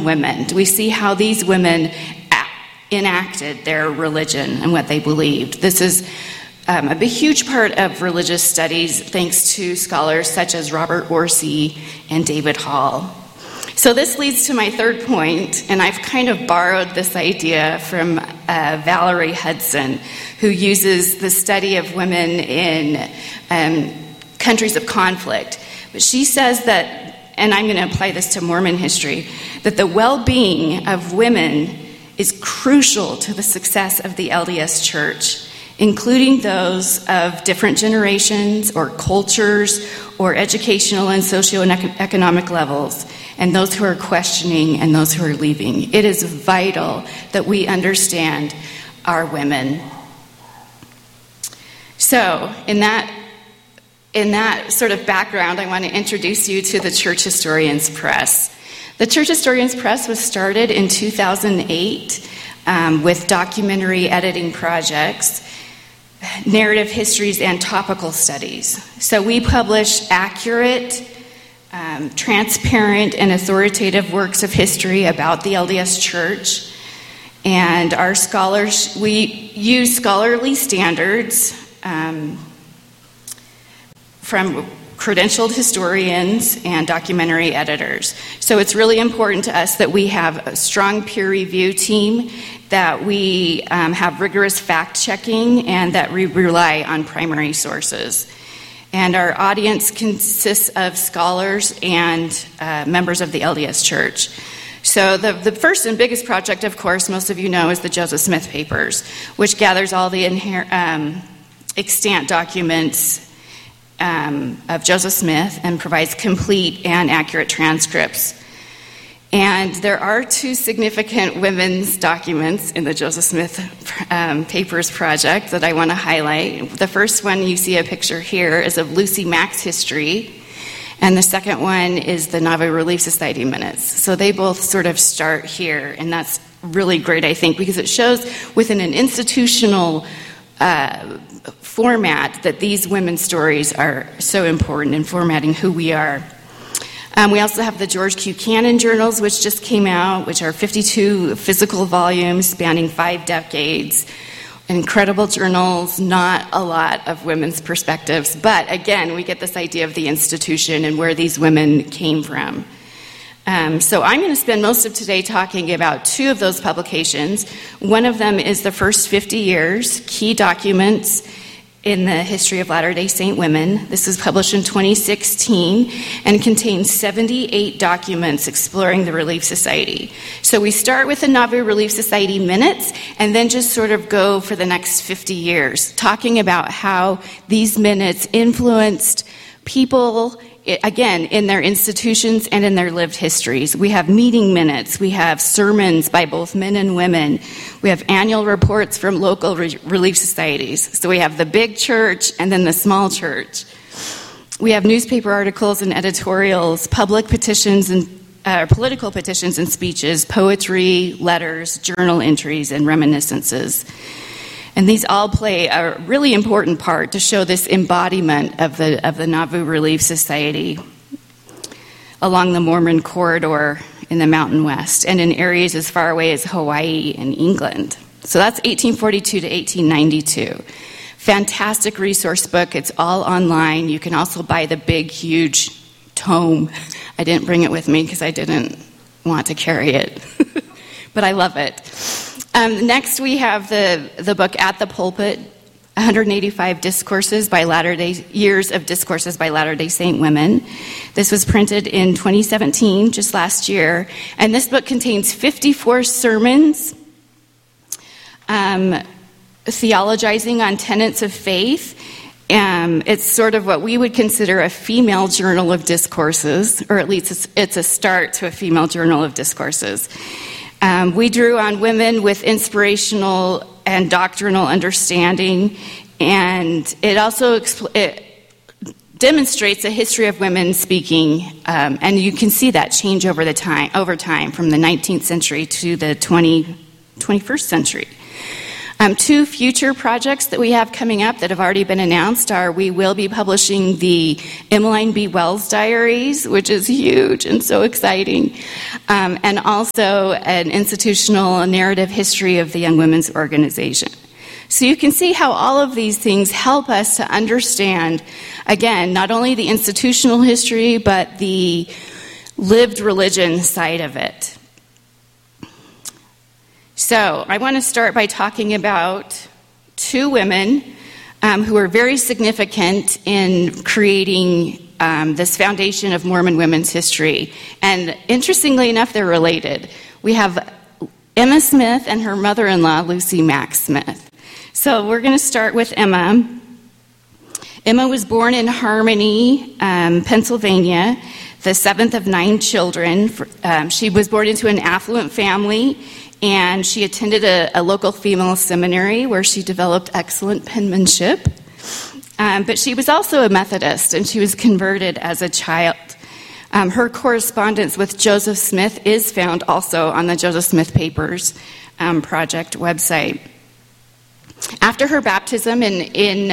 on women. We see how these women enacted their religion and what they believed. This is a huge part of religious studies, thanks to scholars such as Robert Orsi and David Hall. So this leads to my third point, and I've kind of borrowed this idea from Valerie Hudson, who uses the study of women in countries of conflict. But she says that, and I'm going to apply this to Mormon history, that the well-being of women is crucial to the success of the LDS Church, including those of different generations or cultures or educational and socioeconomic levels, and those who are questioning and those who are leaving. It is vital that we understand our women. So, in that sort of background, I want to introduce you to the Church Historians Press. The Church Historians Press was started in 2008 with documentary editing projects, narrative histories, and topical studies. So we publish accurate, transparent, and authoritative works of history about the LDS Church. And our scholars, we use scholarly standards from credentialed historians and documentary editors. So it's really important to us that we have a strong peer review team, that we have rigorous fact-checking, and that we rely on primary sources. And our audience consists of scholars and members of the LDS Church. So the first and biggest project, of course, most of you know, is the Joseph Smith Papers, which gathers all the extant documents of Joseph Smith and provides complete and accurate transcripts. And there are two significant women's documents in the Joseph Smith Papers project that I want to highlight. The first one you see a picture here is of Lucy Mack's history, and the second one is the Nauvoo Relief Society minutes. So they both sort of start here, and that's really great, I think, because it shows within an institutional format that these women's stories are so important in formatting who we are. We also have the George Q. Cannon journals, which just came out, which are 52 physical volumes spanning 5 decades. Incredible journals, not a lot of women's perspectives. But again, we get this idea of the institution and where these women came from. So I'm going to spend most of today talking about 2 of those publications. One of them is the First 50 Years, Key Documents in the History of Latter-day Saint Women. This was published in 2016 and contains 78 documents exploring the Relief Society. So we start with the Nauvoo Relief Society minutes and then just sort of go for the next 50 years, talking about how these minutes influenced people, again, in their institutions and in their lived histories. We have meeting minutes. We have sermons by both men and women. We have annual reports from local relief societies. So we have the big church and then the small church. We have newspaper articles and editorials, public petitions and political petitions and speeches, poetry, letters, journal entries, and reminiscences. And these all play a really important part to show this embodiment of the Nauvoo Relief Society along the Mormon corridor in the Mountain West and in areas as far away as Hawaii and England. So that's 1842 to 1892. Fantastic resource book. It's all online. You can also buy the big, huge tome. I didn't bring it with me because I didn't want to carry it. But I love it. Next, we have the book At the Pulpit, 185 Discourses by Years of Discourses by Latter-day Saint Women. This was printed in 2017, just last year. And this book contains 54 sermons, theologizing on tenets of faith. It's sort of what we would consider a female journal of discourses, or at least it's a start to a female journal of discourses. We drew on women with inspirational and doctrinal understanding, and it also it demonstrates a history of women speaking, and you can see that change over time from the 19th century to the 21st century. Two future projects that we have coming up that have already been announced are we will be publishing the Emmeline B. Wells Diaries, which is huge and so exciting, and also an institutional narrative history of the Young Women's Organization. So you can see how all of these things help us to understand, again, not only the institutional history, but the lived religion side of it. So I want to start by talking about two women who are very significant in creating this foundation of Mormon women's history. And interestingly enough, they're related. We have Emma Smith and her mother-in-law, Lucy Mack Smith. So we're going to start with Emma. Emma was born in Harmony, Pennsylvania, the seventh of 9 children. She was born into an affluent family, and she attended a local female seminary where she developed excellent penmanship. But she was also a Methodist, and she was converted as a child. Her correspondence with Joseph Smith is found also on the Joseph Smith Papers Project website. After her baptism in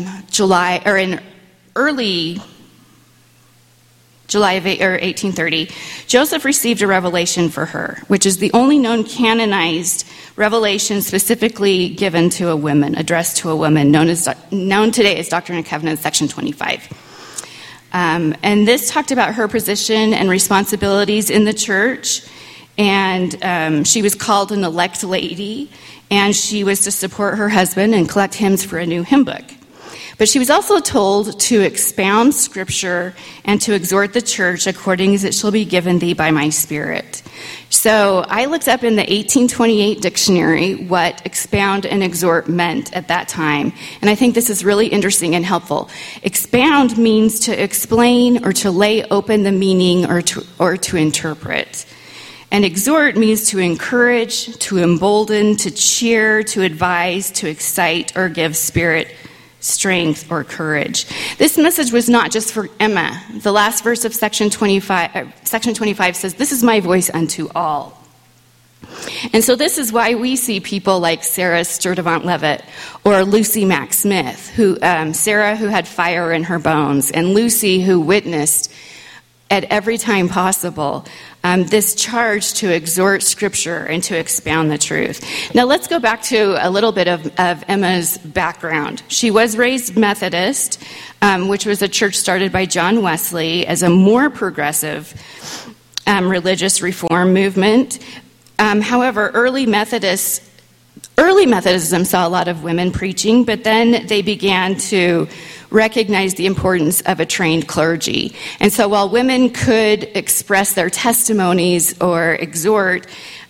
early July of 1830, Joseph received a revelation for her, which is the only known canonized revelation specifically given to a woman, addressed to a woman, known today as Doctrine and Covenants, Section 25. And this talked about her position and responsibilities in the church, and she was called an elect lady, and she was to support her husband and collect hymns for a new hymn book. But she was also told to expound Scripture and to exhort the church according as it shall be given thee by my Spirit. So I looked up in the 1828 dictionary what expound and exhort meant at that time, and I think this is really interesting and helpful. Expound means to explain or to lay open the meaning or to interpret. And exhort means to encourage, to embolden, to cheer, to advise, to excite, or give spirit, strength, or courage. This message was not just for Emma. The last verse of section 25 says, "This is my voice unto all." And so this is why we see people like Sarah Sturtevant-Leavitt or Lucy Mack Smith, Sarah who had fire in her bones, and Lucy who witnessed at every time possible this charge to exhort Scripture and to expound the truth. Now let's go back to a little bit of Emma's background. She was raised Methodist, which was a church started by John Wesley as a more progressive religious reform movement. However, early Methodism saw a lot of women preaching, but then they began to recognize the importance of a trained clergy. And so while women could express their testimonies or exhort,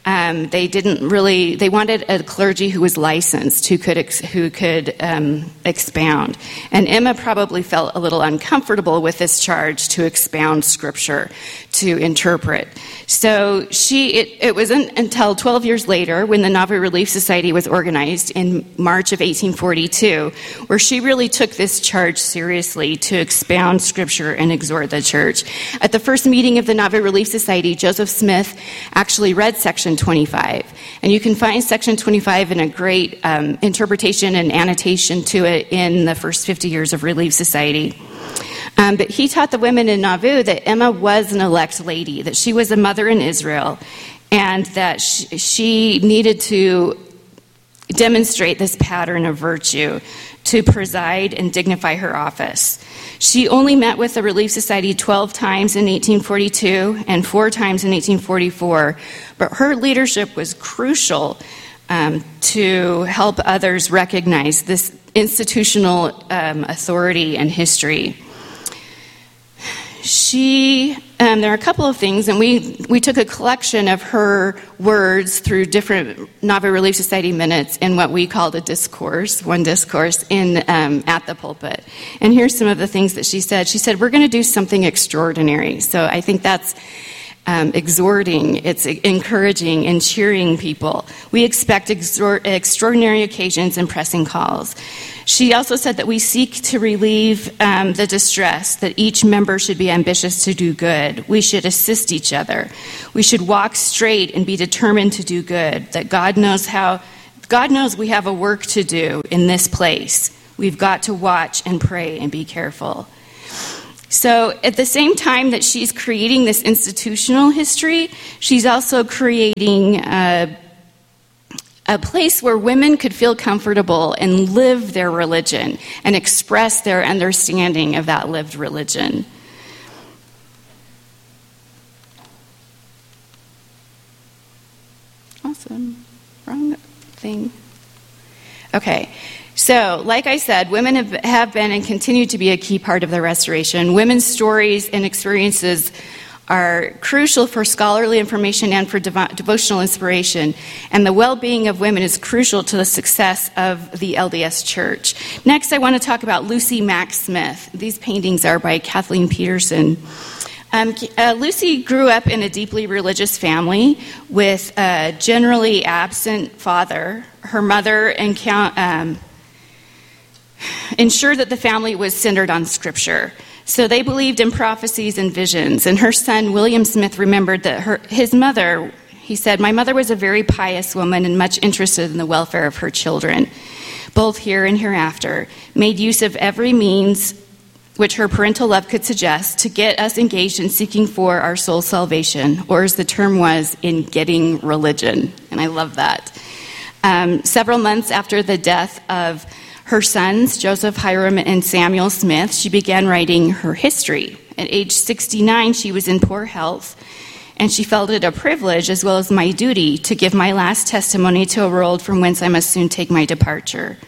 they wanted a clergy who was licensed, who could expound. And Emma probably felt a little uncomfortable with this charge to expound Scripture, to interpret. So it wasn't until 12 years later, when the Nauvoo Relief Society was organized in March of 1842, where she really took this charge seriously to expound Scripture and exhort the church. At the first meeting of the Nauvoo Relief Society, Joseph Smith actually read Section 25. And you can find Section 25 in a great interpretation and annotation to it in the first 50 years of Relief Society. But he taught the women in Nauvoo that Emma was an elect lady, that she was a mother in Israel, and that she needed to demonstrate this pattern of virtue to preside and dignify her office. She only met with the Relief Society 12 times in 1842 and 4 times in 1844, but her leadership was crucial to help others recognize this institutional authority and history. There are a couple of things, and we took a collection of her words through different Nauvoo Relief Society minutes in what we called one discourse at the pulpit. And here's some of the things that she said. She said, "We're going to do something extraordinary." So I think that's exhorting, it's encouraging and cheering people. We expect extraordinary occasions and pressing calls. She also said that we seek to relieve the distress, that each member should be ambitious to do good. We should assist each other. We should walk straight and be determined to do good, that God knows how God knows we have a work to do in this place. We've got to watch and pray and be careful. So at the same time that she's creating this institutional history, she's also creating a place where women could feel comfortable and live their religion and express their understanding of that lived religion. Awesome. Wrong thing. Okay. So, like I said, women have been and continue to be a key part of the restoration. Women's stories and experiences are crucial for scholarly information and for devotional inspiration. And the well-being of women is crucial to the success of the LDS Church. Next, I want to talk about Lucy Mack Smith. These paintings are by Kathleen Peterson. Lucy grew up in a deeply religious family with a generally absent father. Her mother ensured that the family was centered on Scripture. So they believed in prophecies and visions. And her son, William Smith, remembered that his mother, he said, "My mother was a very pious woman and much interested in the welfare of her children, both here and hereafter, made use of every means which her parental love could suggest to get us engaged in seeking for our soul's salvation," or as the term was, in getting religion. And I love that. Several months after the death of her sons, Joseph, Hiram, and Samuel Smith, she began writing her history. At age 69, she was in poor health, and she felt it a privilege as well as my duty to give my last testimony to a world from whence I must soon take my departure.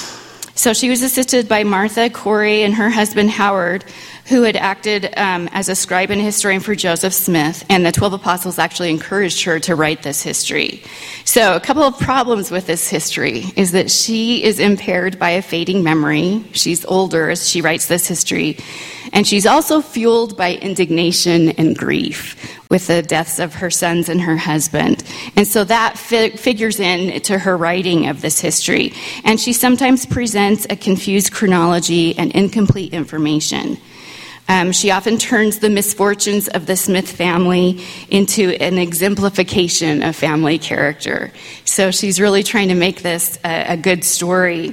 So she was assisted by Martha Corey and her husband Howard, who had acted as a scribe and historian for Joseph Smith, and the 12 apostles actually encouraged her to write this history. So a couple of problems with this history is that she is impaired by a fading memory. She's older as she writes this history, and she's also fueled by indignation and grief with the deaths of her sons and her husband. And so that figures into her writing of this history. And she sometimes presents a confused chronology and incomplete information. She often turns the misfortunes of the Smith family into an exemplification of family character. So she's really trying to make this a good story.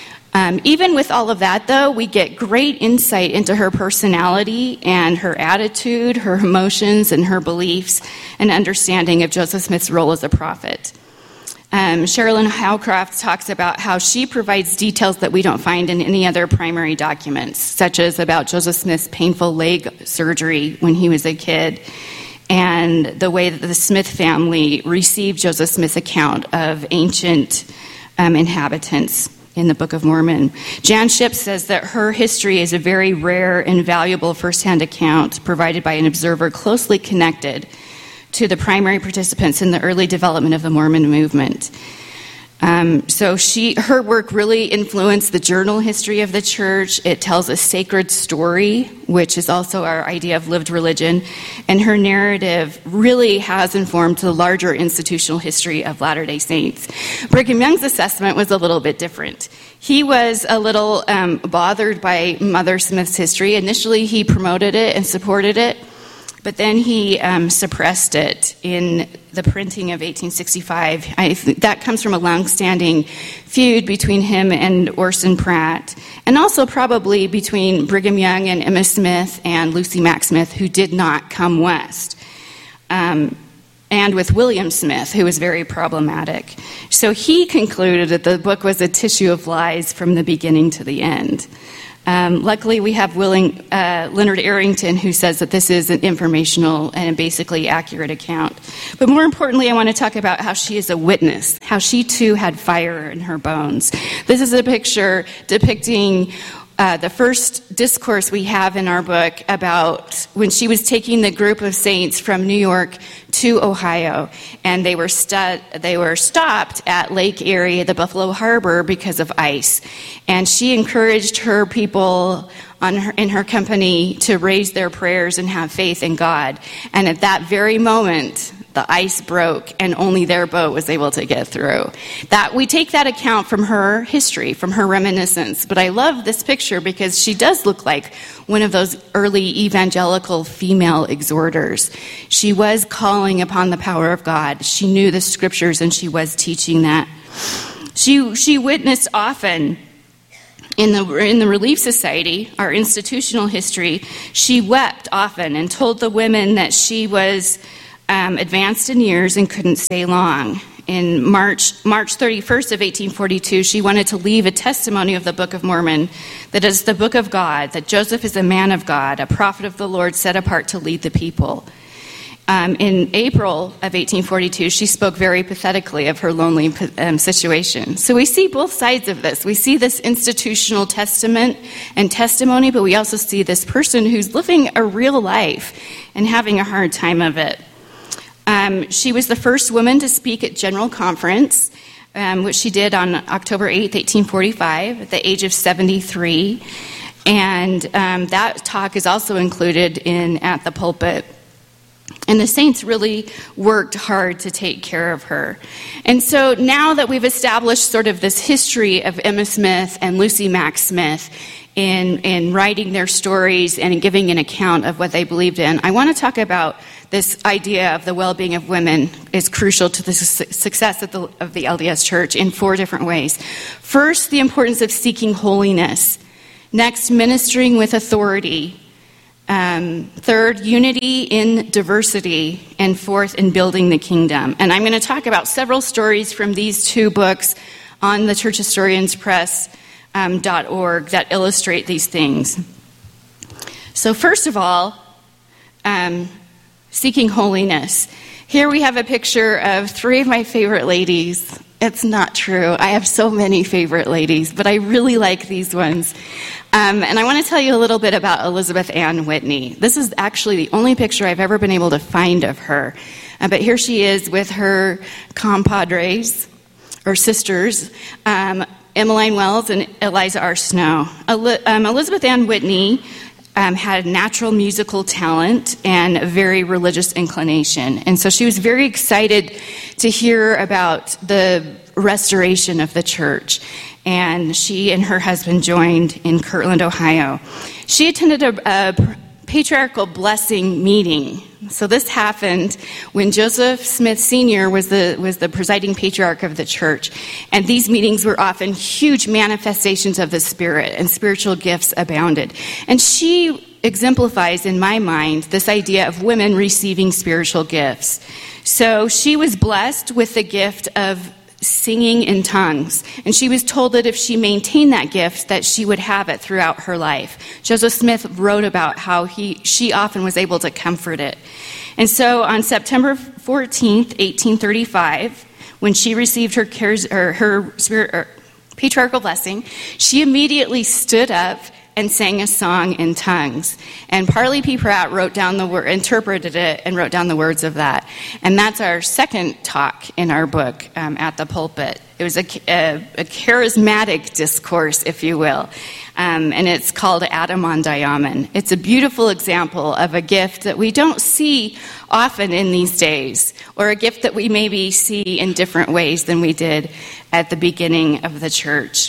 Even with all of that, though, we get great insight into her personality and her attitude, her emotions, and her beliefs, and understanding of Joseph Smith's role as a prophet. Sherilyn Howcroft talks about how she provides details that we don't find in any other primary documents, such as about Joseph Smith's painful leg surgery when he was a kid, and the way that the Smith family received Joseph Smith's account of ancient inhabitants in the Book of Mormon. Jan Shipp says that her history is a very rare and valuable firsthand account provided by an observer closely connected to the primary participants in the early development of the Mormon movement. So her work really influenced the journal history of the church. It tells a sacred story, which is also our idea of lived religion, and her narrative really has informed the larger institutional history of Latter-day Saints. Brigham Young's assessment was a little bit different. He was a little bothered by Mother Smith's history. Initially, he promoted it and supported it, but then he suppressed it in the printing of 1865. That comes from a long-standing feud between him and Orson Pratt, and also probably between Brigham Young and Emma Smith and Lucy Mack Smith, who did not come west, and with William Smith, who was very problematic. So he concluded that the book was a tissue of lies from the beginning to the end. Luckily, we have Leonard Arrington, who says that this is an informational and basically accurate account. But more importantly, I want to talk about how she is a witness, how she too had fire in her bones. This is a picture depicting the first discourse we have in our book about when she was taking the group of saints from New York to Ohio, and they were stopped at Lake Erie, the Buffalo Harbor, because of ice. And she encouraged her people in her company to raise their prayers and have faith in God. And at that very moment, the ice broke, and only their boat was able to get through. That we take that account from her history, from her reminiscence. But I love this picture because she does look like one of those early evangelical female exhorters. She was calling upon the power of God. She knew the scriptures, and she was teaching that. She witnessed often in the Relief Society, our institutional history. She wept often and told the women that she was advanced in years and couldn't stay long. In March 31st of 1842, she wanted to leave a testimony of the Book of Mormon that is the book of God, that Joseph is a man of God, a prophet of the Lord set apart to lead the people. In April of 1842, she spoke very pathetically of her lonely situation. So we see both sides of this. We see this institutional testament and testimony, but we also see this person who's living a real life and having a hard time of it. She was the first woman to speak at General Conference, which she did on October 8th, 1845, at the age of 73. And that talk is also included in At the Pulpit. And the saints really worked hard to take care of her. And so now that we've established sort of this history of Emma Smith and Lucy Mack Smith in writing their stories and in giving an account of what they believed in, I want to talk about this idea of the well-being of women is crucial to the success of the LDS Church in 4 different ways. First, the importance of seeking holiness. Next, ministering with authority. Third, unity in diversity. And fourth, in building the kingdom. And I'm going to talk about several stories from these 2 books on the churchhistorianspress.org that illustrate these things. So first of all, seeking holiness. Here we have a picture of 3 of my favorite ladies. It's not true. I have so many favorite ladies, but I really like these ones. And I want to tell you a little bit about Elizabeth Ann Whitney. This is actually the only picture I've ever been able to find of her. But here she is with her compadres, or sisters, Emmeline Wells and Eliza R. Snow. Elizabeth Ann Whitney had natural musical talent and a very religious inclination. And so she was very excited to hear about the restoration of the church. And she and her husband joined in Kirtland, Ohio. She attended a patriarchal blessing meeting. So this happened when Joseph Smith Sr. was the presiding patriarch of the church. And these meetings were often huge manifestations of the Spirit, and spiritual gifts abounded. And she exemplifies, in my mind, this idea of women receiving spiritual gifts. So she was blessed with the gift of singing in tongues. And she was told that if she maintained that gift, that she would have it throughout her life. Joseph Smith wrote about how she often was able to comfort it. And so on September 14th, 1835, when she received her patriarchal blessing, she immediately stood up and sang a song in tongues. And Parley P. Pratt interpreted it and wrote down the words of that. And that's our second talk in our book, At the Pulpit. It was a charismatic discourse, if you will. And it's called Adam on Diamond. It's a beautiful example of a gift that we don't see often in these days, or a gift that we maybe see in different ways than we did at the beginning of the church.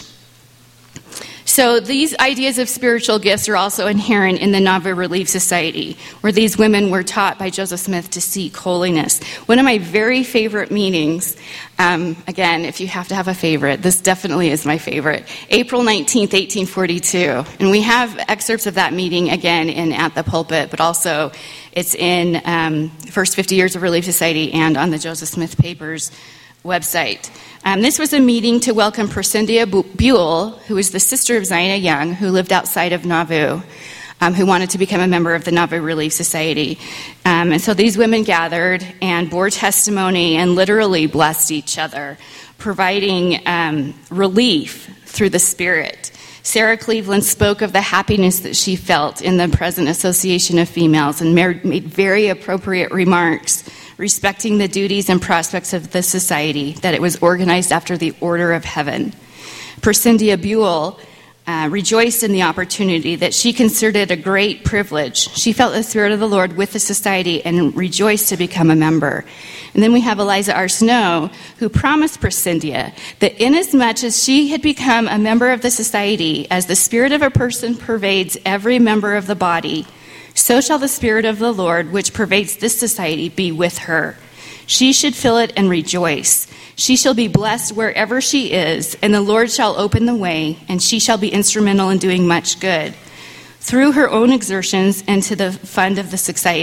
So these ideas of spiritual gifts are also inherent in the Nauvoo Relief Society, where these women were taught by Joseph Smith to seek holiness. One of my very favorite meetings, again, if you have to have a favorite, this definitely is my favorite, April 19th, 1842. And we have excerpts of that meeting, again, in At the Pulpit, but also it's in First 50 Years of Relief Society and on the Joseph Smith Papers website. This was a meeting to welcome Prescindia Buell, who was the sister of Zina Young, who lived outside of Nauvoo, who wanted to become a member of the Nauvoo Relief Society. And so these women gathered and bore testimony and literally blessed each other, providing relief through the Spirit. Sarah Cleveland spoke of the happiness that she felt in the present association of females and made very appropriate remarks respecting the duties and prospects of the society, that it was organized after the order of heaven. Prescindia Buell rejoiced in the opportunity that she considered it a great privilege. She felt the Spirit of the Lord with the society and rejoiced to become a member. And then we have Eliza R. Snow, who promised Prescindia that inasmuch as she had become a member of the society, as the spirit of a person pervades every member of the body, so shall the Spirit of the Lord, which pervades this society, be with her. She should fill it and rejoice. She shall be blessed wherever she is, and the Lord shall open the way, and she shall be instrumental in doing much good. Through her own exertions and to the fund of the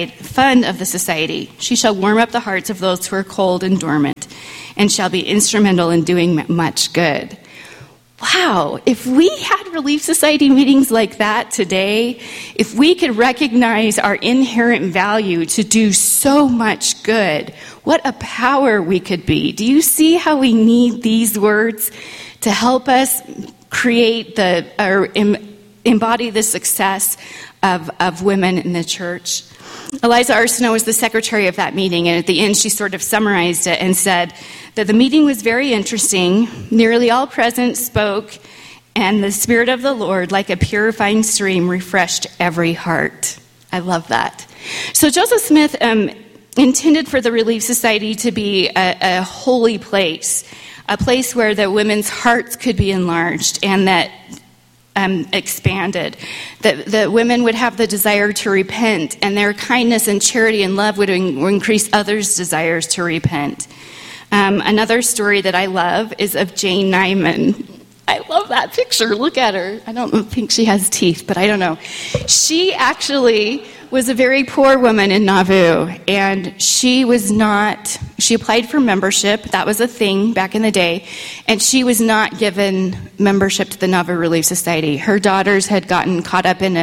society, she shall warm up the hearts of those who are cold and dormant, and shall be instrumental in doing much good. Wow, if we had Relief Society meetings like that today, if we could recognize our inherent value to do so much good, what a power we could be. Do you see how we need these words to help us create embody the success of women in the church? Eliza Arsenault was the secretary of that meeting, and at the end she sort of summarized it and said that the meeting was very interesting. Nearly all present spoke, and the Spirit of the Lord, like a purifying stream, refreshed every heart. I love that. So Joseph Smith intended for the Relief Society to be a holy place, a place where the women's hearts could be enlarged and that expanded, that women would have the desire to repent, and their kindness and charity and love would increase others' desires to repent. Another story that I love is of Jane Nyman. I love that picture. Look at her. I don't think she has teeth, but I don't know. She actually was a very poor woman in Nauvoo, and she applied for membership. That was a thing back in the day, and she was not given membership to the Nauvoo Relief Society. Her daughters had gotten caught up in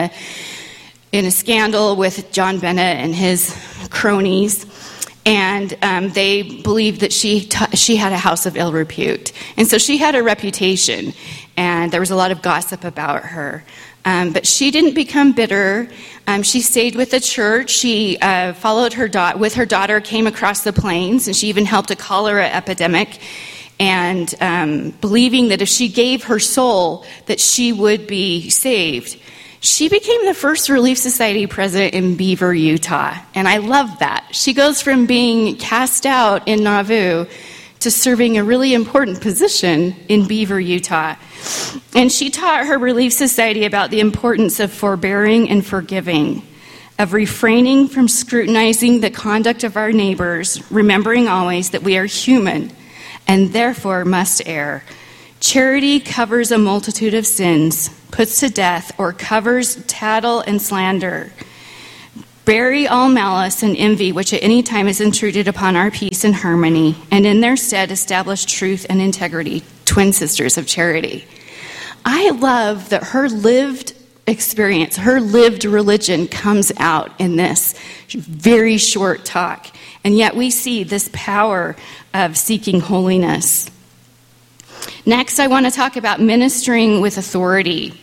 a scandal with John Bennett and his cronies, and they believed that she had a house of ill repute. And so she had a reputation, and there was a lot of gossip about her. But she didn't become bitter. She stayed with the church. She followed with her daughter, came across the plains, and she even helped a cholera epidemic, and believing that if she gave her soul, that she would be saved. She became the first Relief Society president in Beaver, Utah, and I love that. She goes from being cast out in Nauvoo to serving a really important position in Beaver, Utah. And she taught her Relief Society about the importance of forbearing and forgiving, of refraining from scrutinizing the conduct of our neighbors, remembering always that we are human and therefore must err. Charity covers a multitude of sins, puts to death, or covers tattle and slander. Bury all malice and envy, which at any time is intruded upon our peace and harmony, and in their stead establish truth and integrity, twin sisters of charity. I love that her lived experience, her lived religion comes out in this very short talk, and yet we see this power of seeking holiness. Next, I want to talk about ministering with authority.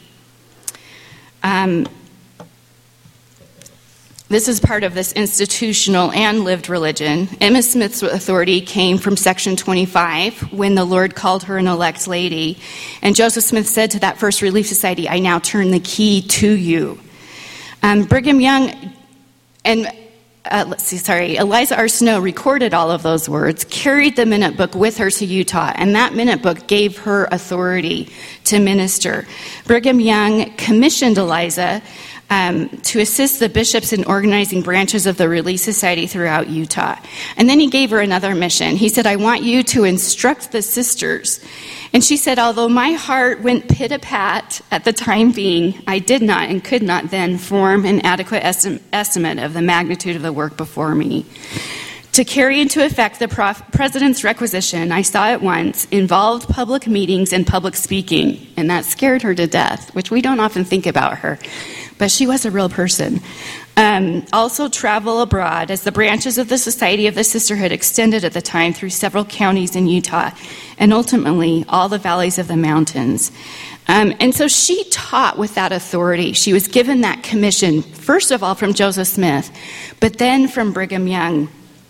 This is part of this institutional and lived religion. Emma Smith's authority came from Section 25 when the Lord called her an elect lady. And Joseph Smith said to that first Relief Society, "I now turn the key to you." Brigham Young and Eliza Arsenault recorded all of those words, carried the minute book with her to Utah, and that minute book gave her authority to minister. Brigham Young commissioned Eliza to assist the bishops in organizing branches of the Relief Society throughout Utah. And then he gave her another mission. He said, "I want you to instruct the sisters." And she said, "Although my heart went pit-a-pat at the time being, I did not and could not then form an adequate estimate of the magnitude of the work before me. To carry into effect the president's requisition, I saw at once, involved public meetings and public speaking." And that scared her to death, which we don't often think about her. But she was a real person. Also travel abroad, as the branches of the Society of the Sisterhood extended at the time through several counties in Utah, and ultimately all the valleys of the mountains. And so she taught with that authority. She was given that commission, first of all from Joseph Smith, but then from Brigham Young.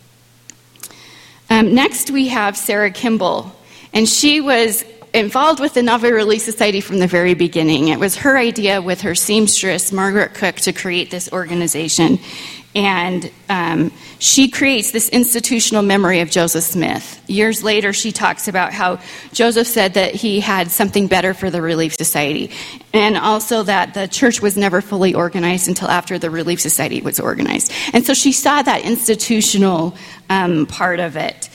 Next we have Sarah Kimball, and she was involved with the Nauvoo Relief Society from the very beginning. It was her idea with her seamstress, Margaret Cook, to create this organization. And she creates this institutional memory of Joseph Smith. Years later, she talks about how Joseph said that he had something better for the Relief Society, and also that the church was never fully organized until after the Relief Society was organized. And so she saw that institutional part of it.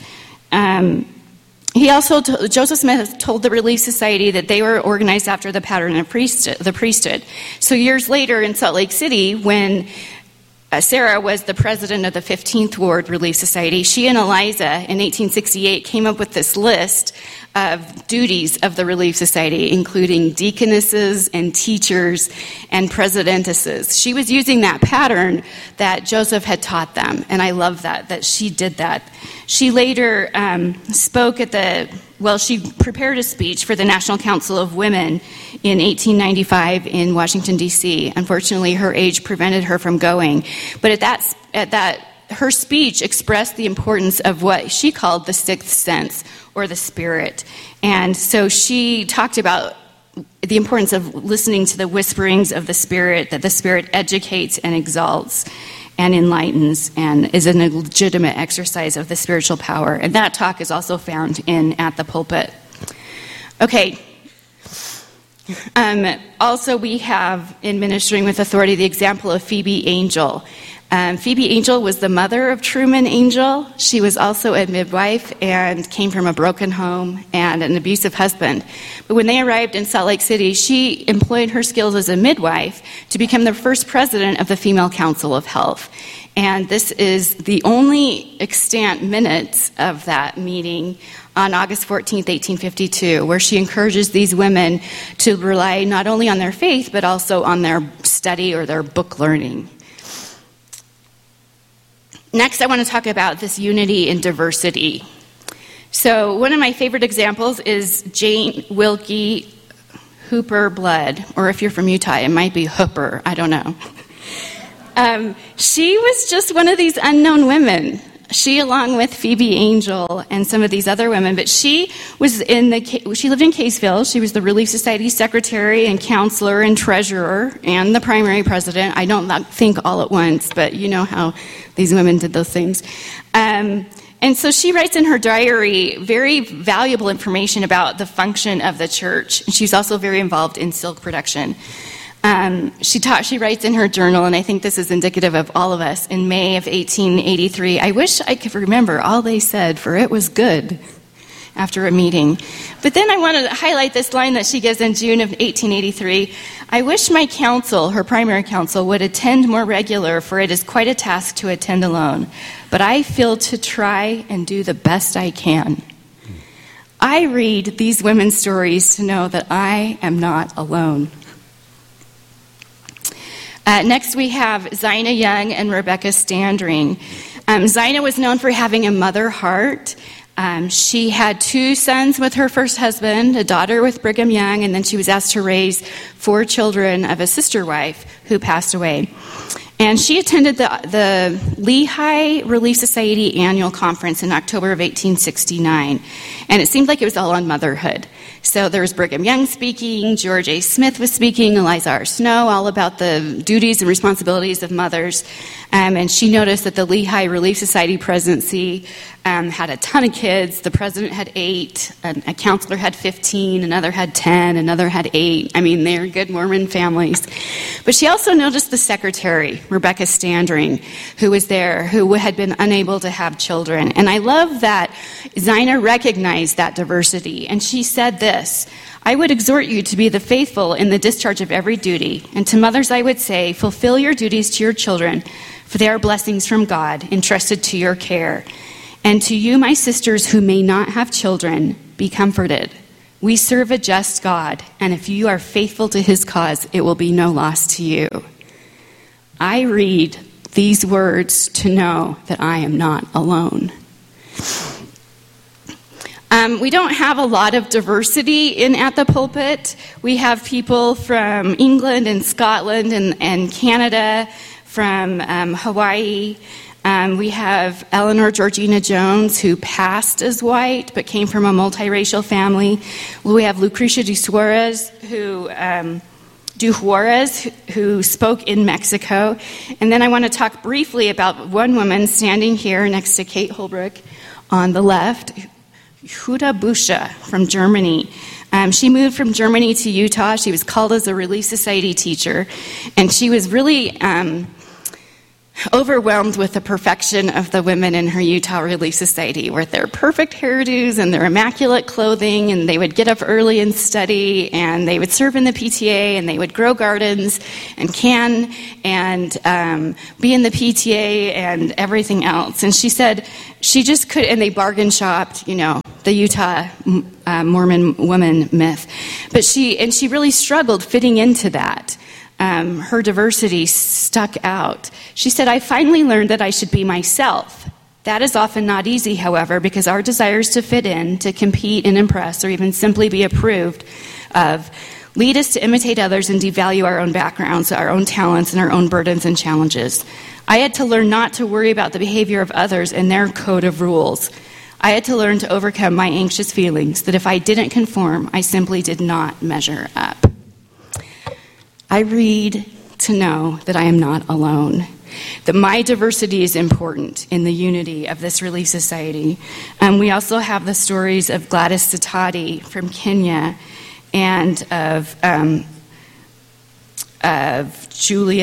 Joseph Smith told the Relief Society that they were organized after the pattern of the priesthood. So years later in Salt Lake City, when Sarah was the president of the 15th Ward Relief Society, she and Eliza in 1868 came up with this list of duties of the Relief Society, including deaconesses and teachers and presidentesses. She was using that pattern that Joseph had taught them, and I love that she did that. She later spoke she prepared a speech for the National Council of Women in 1895 in Washington, D.C. Unfortunately, her age prevented her from going. But at that, her speech expressed the importance of what she called the sixth sense, or the spirit. And so she talked about the importance of listening to the whisperings of the Spirit, that the Spirit educates and exalts and enlightens and is a legitimate exercise of the spiritual power. And that talk is also found in At the Pulpit. Okay. Also, we have, in Ministering with Authority, the example of Phoebe Angel. Phoebe Angel was the mother of Truman Angel. She was also a midwife and came from a broken home and an abusive husband. But when they arrived in Salt Lake City, she employed her skills as a midwife to become the first president of the Female Council of Health. And this is the only extant minutes of that meeting on August 14th, 1852, where she encourages these women to rely not only on their faith, but also on their study or their book learning. Next, I want to talk about this unity in diversity. So one of my favorite examples is Jane Wilkie Hooper Blood, or if you're from Utah, it might be Hooper, I don't know. She was just one of these unknown women. She, along with Phoebe Angel and some of these other women, but she lived in Caseville. She was the Relief Society secretary and counselor and treasurer and the primary president. I don't think all at once, but you know how these women did those things. And so she writes in her diary very valuable information about the function of the church. And she's also very involved in silk production. She writes in her journal, and I think this is indicative of all of us, in May of 1883, "I wish I could remember all they said, for it was good," after a meeting. But then I want to highlight this line that she gives in June of 1883, "I wish my council," her primary council, "would attend more regular, for it is quite a task to attend alone. But I feel to try and do the best I can." I read these women's stories to know that I am not alone. Next, we have Zina Young and Rebecca Standring. Zina was known for having a mother heart. She had 2 sons with her first husband, a daughter with Brigham Young, and then she was asked to raise 4 children of a sister wife who passed away. And she attended the Lehigh Relief Society annual conference in October of 1869. And it seemed like it was all on motherhood. So there was Brigham Young speaking, George A. Smith was speaking, Eliza R. Snow, all about the duties and responsibilities of mothers. And she noticed that the Lehigh Relief Society presidency had a ton of kids. The president had 8, a counselor had 15, another had 10, another had 8. I mean, they're good Mormon families. But she also noticed the secretary, Rebecca Standring, who was there, who had been unable to have children. And I love that Zina recognized that diversity. And she said this, "I would exhort you to be the faithful in the discharge of every duty. And to mothers I would say, fulfill your duties to your children, for they are blessings from God, entrusted to your care. And to you, my sisters who may not have children, be comforted. We serve a just God, and if you are faithful to his cause, it will be no loss to you." I read these words to know that I am not alone. We don't have a lot of diversity in At the Pulpit. We have people from England and Scotland and Canada, from Hawaii. We have Eleanor Georgina Jones, who passed as white but came from a multiracial family. We have Lucrecia de Suarez, who Du Juarez, who spoke in Mexico. And then I want to talk briefly about one woman standing here next to Kate Holbrook on the left, Huda Busha from Germany. She moved from Germany to Utah. She was called as a Relief Society teacher, and she was really overwhelmed with the perfection of the women in her Utah Relief Society, with their perfect hairdos and their immaculate clothing, and they would get up early and study, and they would serve in the PTA, and they would grow gardens and can and be in the PTA and everything else. And she said she just could, and they bargain shopped, the Utah Mormon woman myth. But she really struggled fitting into that. Her diversity stuck out. She said, I finally learned that I should be myself. That is often not easy, however, because our desires to fit in, to compete and impress, or even simply be approved of, lead us to imitate others and devalue our own backgrounds, our own talents, and our own burdens and challenges. I had to learn not to worry about the behavior of others and their code of rules. I had to learn to overcome my anxious feelings that if I didn't conform, I simply did not measure up. I read to know that I am not alone, that my diversity is important in the unity of this Relief Society. We also have the stories of Gladys Sitati from Kenya and of Judy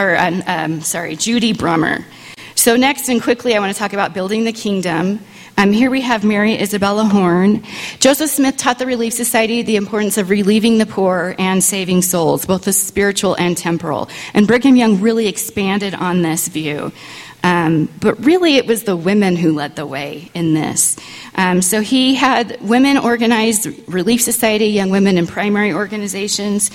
Brummer. So next and quickly, I want to talk about building the kingdom. Here we have Mary Isabella Horn. Joseph Smith taught the Relief Society the importance of relieving the poor and saving souls, both the spiritual and temporal. And Brigham Young really expanded on this view. But really, it was the women who led the way in this. So he had women organize Relief Society, young women in primary organizations.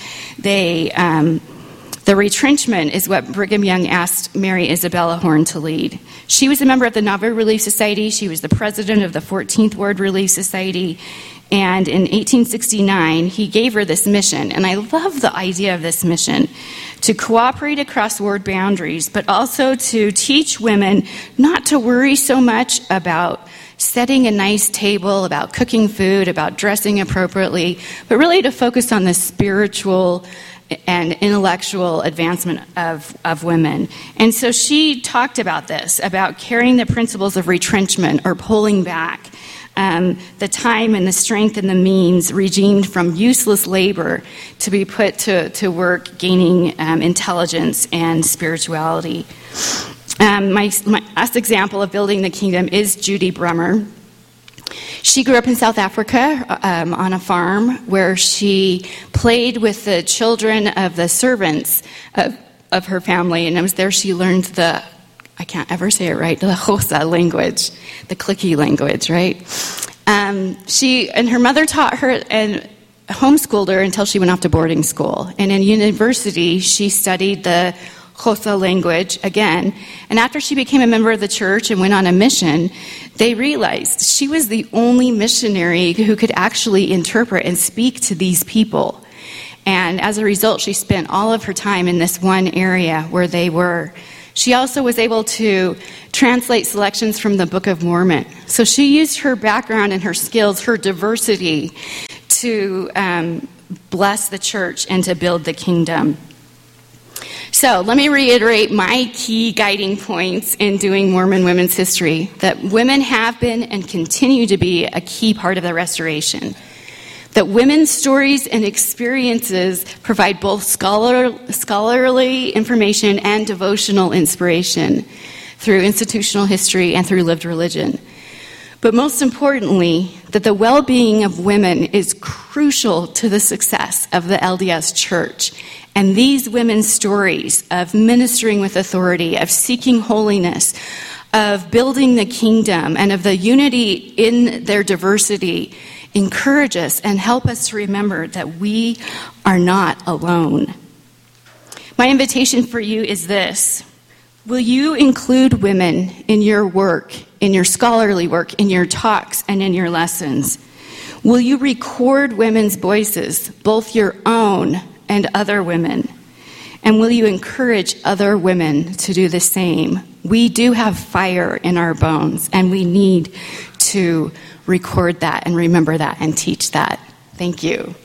The retrenchment is what Brigham Young asked Mary Isabella Horn to lead. She was a member of the Nauvoo Relief Society. She was the president of the 14th Ward Relief Society. And in 1869, he gave her this mission. And I love the idea of this mission, to cooperate across ward boundaries, but also to teach women not to worry so much about setting a nice table, about cooking food, about dressing appropriately, but really to focus on the spiritual and intellectual advancement of women. And so she talked about this, about carrying the principles of retrenchment or pulling back, the time and the strength and the means redeemed from useless labor to be put to work gaining intelligence and spirituality. My last example of building the kingdom is Judy Brummer. She grew up in South Africa on a farm where she played with the children of the servants of her family, and it was there she learned I can't ever say it right, the Xhosa language, the Clicky language, right? Her mother taught her and homeschooled her until she went off to boarding school. And in university, she studied the Xhosa language again. And after she became a member of the church and went on a mission, they realized she was the only missionary who could actually interpret and speak to these people. And as a result, she spent all of her time in this one area where they were. She also was able to translate selections from the Book of Mormon. So she used her background and her skills, her diversity, to bless the church and to build the kingdom. So let me reiterate my key guiding points in doing Mormon women's history, that women have been and continue to be a key part of the restoration. That women's stories and experiences provide both scholarly information and devotional inspiration through institutional history and through lived religion. But most importantly, that the well-being of women is crucial to the success of the LDS Church. And these women's stories of ministering with authority, of seeking holiness, of building the kingdom, and of the unity in their diversity encourage us and help us to remember that we are not alone. My invitation for you is this. Will you include women in your work, in your scholarly work, in your talks, and in your lessons? Will you record women's voices, both your own and other women? And will you encourage other women to do the same? We do have fire in our bones, and we need to record that and remember that and teach that. Thank you.